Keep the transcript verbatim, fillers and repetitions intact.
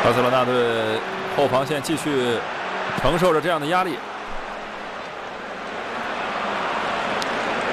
巴塞罗那队后防线继续承受着这样的压力。